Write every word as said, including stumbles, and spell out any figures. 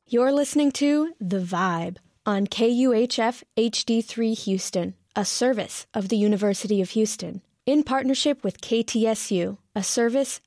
You're listening to The Vibe on K U H F H D three Houston, a service of the University of Houston, in partnership with K T S U, a service